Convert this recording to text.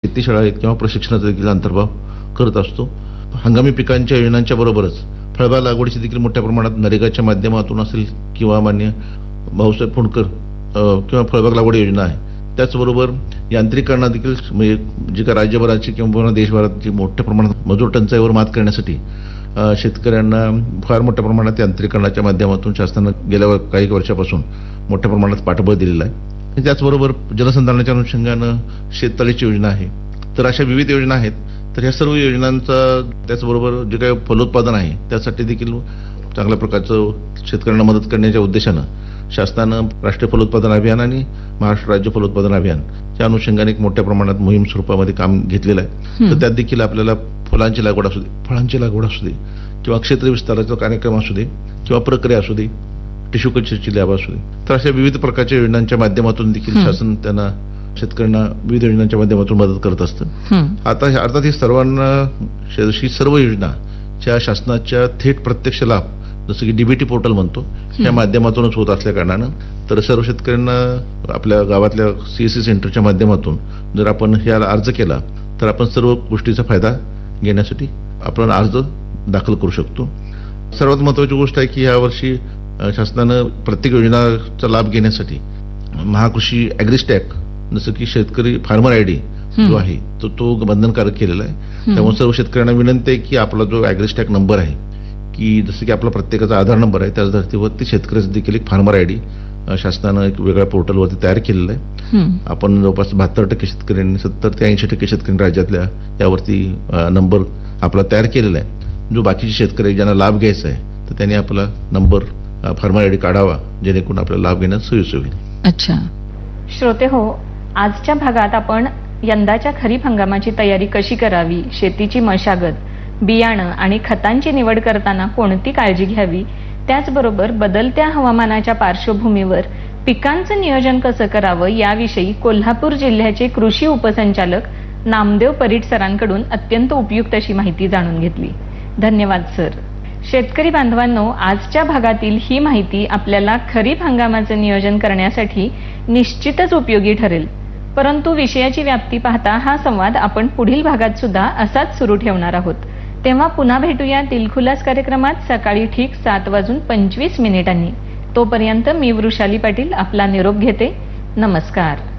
शेतीशाळा आहेत किंवा प्रशिक्षणाचा देखील अंतर्भाव करत असतो. हंगामी पिकांच्या योजनांच्या बरोबरच फळबाग लागवडीची देखील मोठ्या प्रमाणात नरेगाच्या माध्यमातून असेल किंवा मान्य भाऊसाहेब फुंडकर किंवा फळबाग लागवड योजना आहे. त्याचबरोबर यांत्रिकरणा देखील म्हणजे जी का राज्यभराची किंवा देशभराची मोठ्या प्रमाणात मजूर टंचाईवर मात करण्यासाठी शेतकऱ्यांना फार मोठ्या प्रमाणात यांत्रिकरणाच्या माध्यमातून शासनानं गेल्या काही वर्षापासून मोठ्या प्रमाणात पाठबळ दिलेलं आहे. त्याचबरोबर जलसंधारणाच्या अनुषंगानं शेततळीची योजना आहे. तर अशा विविध योजना आहेत. तर ह्या सर्व योजनांचा त्याचबरोबर जे काही फलोत्पादन आहे त्यासाठी देखील चांगल्या प्रकारचं शेतकऱ्यांना मदत करण्याच्या उद्देशानं शासनानं राष्ट्रीय फलोत्पादन अभियान आणि महाराष्ट्र राज्य फलोत्पादन अभियान या अनुषंगाने एक मोठ्या प्रमाणात मोहीम स्वरूपामध्ये काम घेतलेलं आहे. तर त्यात देखील आपल्याला फुलांची लागवड असू दे, फळांची लागवड असू दे किंवा क्षेत्र विस्ताराचा कार्यक्रम असू दे किंवा प्रक्रिया असू दे, टिश्यू कल्चरची लॅब असू दे, तर अशा विविध प्रकारच्या योजनांच्या माध्यमातून देखील शासन त्यांना शेतकऱ्यांना विविध योजनांच्या माध्यमातून मदत करत असतं. आता अर्थात ही सर्व योजनाच्या शासनाच्या थेट प्रत्यक्ष लाभ जसं की डीबीटी पोर्टल म्हणतो या माध्यमातूनच होत असल्या कारणानं तर सर्व शेतकऱ्यांना आपल्या गावातल्या सीएससी सेंटरच्या माध्यमातून जर आपण ह्याला अर्ज केला तर आपण सर्व गोष्टीचा फायदा घेण्यासाठी आपण अर्ज दाखल करू शकतो. सर्वात महत्वाची गोष्ट आहे की यावर्षी शासनानं प्रत्येक योजनाचा लाभ घेण्यासाठी महाकृषी ॲग्रिस्टॅग जसं की शेतकरी फार्मर आयडी जो आहे तो बंधनकारक केलेला आहे. त्यामुळे सर्व शेतकऱ्यांना विनंती आहे की आपला जो ॲग्रिस्टॅग नंबर आहे की जसं की आपला प्रत्येकाचा आधार नंबर आहे त्याच धर्तीवरती शेतकऱ्याचं देखील एक फार्मर आयडी शासनानं एक वेगळ्या पोर्टलवरती तयार केलेलं आहे. आपण जवळपास 72% शेतकऱ्यांनी 70 ते 80% शेतकऱ्यांनी राज्यातल्या यावरती नंबर आपला तयार केलेला आहे. जो बाकीचे शेतकरी ज्यांना लाभ घ्यायचा आहे तर त्यांनी आपला नंबर फार्मर आयडी काढावा जेणेकरून आपल्याला लाभ घेण्यास सोयीचं होईल. अच्छा श्रोते हो, आजच्या भागात आपण यंदाच्या खरीप हंगामाची तयारी कशी करावी, शेतीची मशागत, बियाणं आणि खतांची निवड करताना कोणती काळजी घ्यावी, त्याचबरोबर बदलत्या हवामानाच्या पार्श्वभूमीवर पिकांचं नियोजन कसं करावं याविषयी कोल्हापूर जिल्ह्याचे कृषी उपसंचालक नामदेव परीट सरांकडून अत्यंत उपयुक्त अशी माहिती जाणून घेतली. धन्यवाद सर. शेतकरी बांधवांनो, आजच्या भागातील ही माहिती आपल्याला खरीप हंगामाचं नियोजन करण्यासाठी निश्चितच उपयोगी ठरेल. परंतु विषयाची व्याप्ती पाहता हा संवाद आपण पुढील भागात सुद्धा असाच सुरू ठेवणार आहोत. तेव्हा पुन्हा भेटूया दिलखुलास कार्यक्रमात सकाळी ठीक 7:25 तोपर्यंत मी वृषाली पाटील आपला निरोप घेते. नमस्कार.